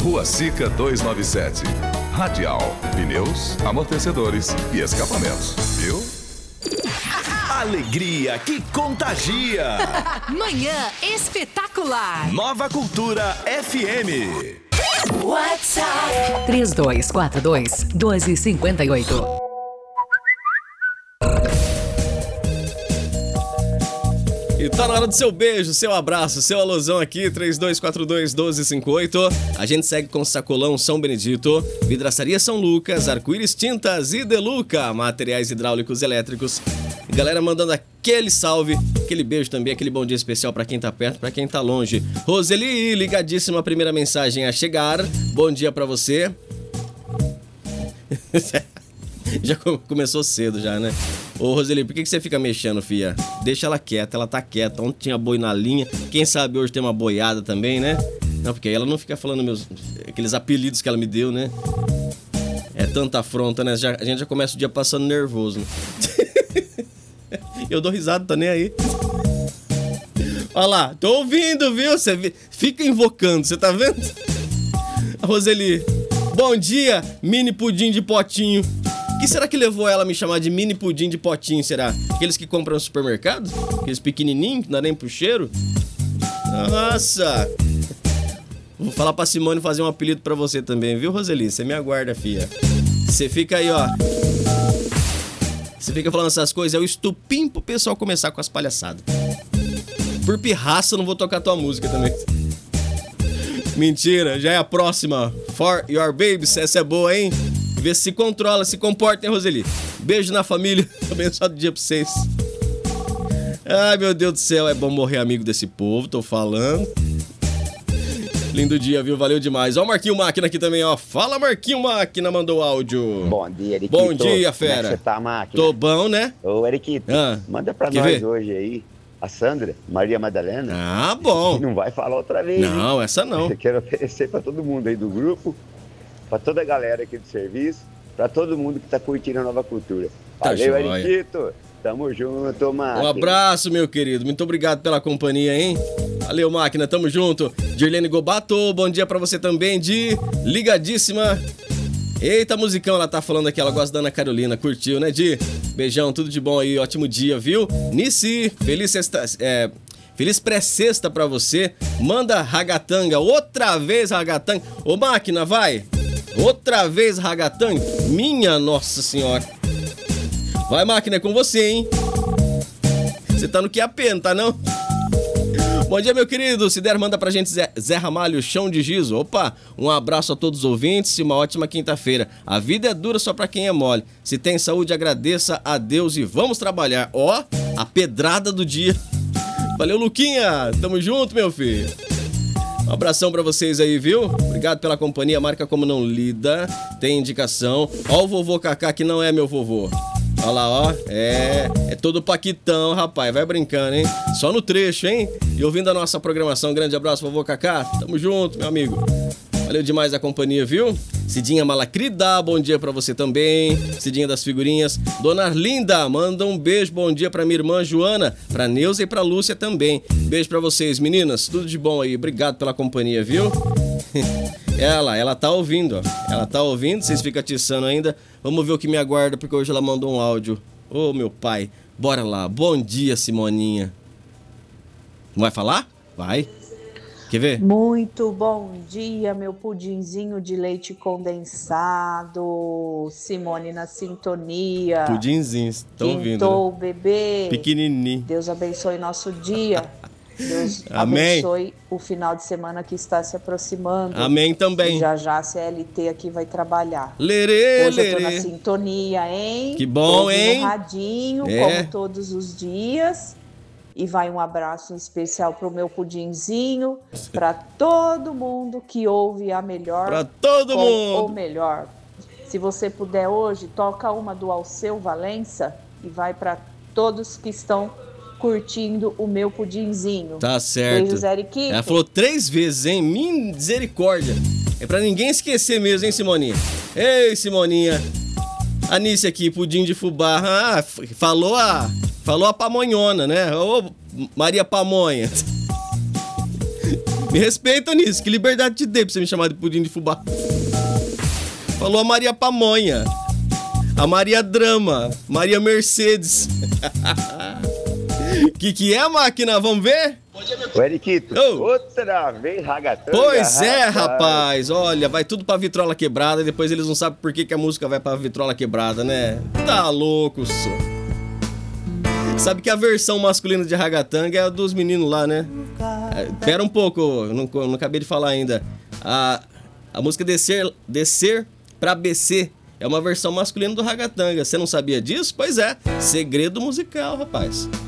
Rua Sica 297. Radial, pneus, amortecedores e escapamentos, viu? Alegria que contagia. Manhã espetacular. Nova Cultura FM. WhatsApp 3242-1258. E tá na hora do seu beijo, seu abraço, seu alusão aqui, 3242-1258. A gente segue com Sacolão São Benedito, Vidraçaria São Lucas, Arco-Íris Tintas e Deluca, materiais hidráulicos elétricos. Galera mandando aquele salve, aquele beijo também, aquele bom dia especial pra quem tá perto, pra quem tá longe. Roseli, ligadíssima, primeira mensagem a chegar. Bom dia pra você. Já começou cedo já, né? Ô, Roseli, por que você fica mexendo, fia? Deixa ela quieta, ela tá quieta. Ontem tinha boi na linha. Quem sabe hoje tem uma boiada também, né? Não, porque aí ela não fica falando aqueles apelidos que ela me deu, né? É tanta afronta, né? A gente já começa o dia passando nervoso, né? Eu dou risada, tá nem aí. Olha lá, tô ouvindo, viu? Você fica invocando, você tá vendo? Roseli, bom dia, mini pudim de potinho. O que será que levou ela a me chamar de mini pudim de potinho, será? Aqueles que compram no supermercado? Aqueles pequenininhos, que não dá nem pro cheiro? Nossa! Vou falar pra Simone fazer um apelido pra você também, viu, Roseli? Você me aguarda, fia. Você fica aí, ó. Você fica falando essas coisas, é o estupim pro pessoal começar com as palhaçadas. Por pirraça, eu não vou tocar tua música também. Mentira, já é a próxima. For Your Babies, essa é boa, hein? Vê se controla, se comporta, hein, Roseli? Beijo na família, abençoado dia pra vocês. Ai, meu Deus do céu, é bom morrer amigo desse povo, tô falando. Lindo dia, viu? Valeu demais. Ó o Marquinho Máquina aqui também, ó. Fala, Marquinho Máquina, mandou áudio. Bom dia, Eriquito. Bom dia, fera. Como é que você tá, Máquina? Tô bom, né? Ô, Eriquito, manda pra nós hoje aí a Sandra, Maria Madalena. Ah, bom. Não vai falar outra vez, não, hein? Essa não. Eu quero oferecer pra todo mundo aí do grupo, pra toda a galera aqui do serviço, pra todo mundo que tá curtindo a Nova Cultura. Tá Valeu, joia. Eriquito. Tamo junto, Máquina. Um abraço, meu querido. Muito obrigado pela companhia, hein? Valeu, Máquina. Tamo junto. Dirlene Gobato, bom dia pra você também, Di. Ligadíssima. Eita, musicão, ela tá falando aqui. Ela gosta da Ana Carolina. Curtiu, né, Di? Beijão, tudo de bom aí. Ótimo dia, viu? Nissi, feliz sexta... Feliz pré-sexta pra você. Manda ragatanga. Outra vez ragatanga. Ô, Máquina, vai. Outra vez ragatanga. Minha Nossa Senhora. Vai, Máquina, é com você, hein? Você tá no que é a pena, tá não? Bom dia, meu querido. Se der, manda pra gente Zé Ramalho, Chão de Giz. Opa, um abraço a todos os ouvintes e uma ótima quinta-feira. A vida é dura só pra quem é mole. Se tem saúde, agradeça a Deus e vamos trabalhar. Ó, a pedrada do dia. Valeu, Luquinha. Tamo junto, meu filho. Um abração pra vocês aí, viu? Obrigado pela companhia. Marca como não lida. Tem indicação. Ó o vovô Cacá, que não é meu vovô. Olha lá, ó. É todo paquitão, rapaz. Vai brincando, hein? Só no trecho, hein? E ouvindo a nossa programação. Grande abraço, vovô Cacá. Tamo junto, meu amigo. Valeu demais a companhia, viu? Cidinha Malacrida, bom dia pra você também. Cidinha das figurinhas. Dona Arlinda, manda um beijo, bom dia pra minha irmã Joana, pra Neuza e pra Lúcia também. Beijo pra vocês, meninas. Tudo de bom aí. Obrigado pela companhia, viu? Ela tá ouvindo, ó. Ela tá ouvindo, vocês ficam atiçando ainda. Vamos ver o que me aguarda, porque hoje ela mandou um áudio. Ô, meu pai, bora lá. Bom dia, Simoninha. Não vai falar? Vai. Quer ver? Muito bom dia, meu pudinzinho de leite condensado. Simone na sintonia. Pudinzinho, estão ouvindo. Quintou, né? Bebê. Pequenininho. Deus abençoe nosso dia. Deus Amém. abençoe o final de semana que está se aproximando. Amém também. E já a CLT aqui vai trabalhar. Lerê, Hoje lerê. eu tô na sintonia, hein? Que bom, Ouvindo hein? no radinho, como todos os dias. E vai um abraço especial pro meu pudinzinho, para todo mundo que ouve a melhor. Para todo mundo. Ou melhor. Se você puder hoje, toca uma do Alceu Valença e vai para todos que estão curtindo o meu pudinzinho. Tá certo. Beijos, Eriquito. Ela falou 3 vezes, hein? Misericórdia. É pra ninguém esquecer mesmo, hein, Simoninha? Ei, Simoninha. Anice aqui, pudim de fubá. Ah, falou a pamonhona, né? Ô, Maria Pamonha. Me respeita nisso. Que liberdade te dei pra você me chamar de pudim de fubá. Falou a Maria Pamonha. A Maria Drama. Maria Mercedes. Que é, máquina? Vamos ver? O Eriquito, outra vez ragatanga. Pois é, rapaz. Olha, vai tudo pra vitrola quebrada e depois eles não sabem por que a música vai pra vitrola quebrada, né? Tá louco, só. Sabe que a versão masculina de ragatanga é a dos meninos lá, né? Pera um pouco, não acabei de falar ainda. A música Descer pra BC é uma versão masculina do ragatanga. Você não sabia disso? Pois é, segredo musical, rapaz.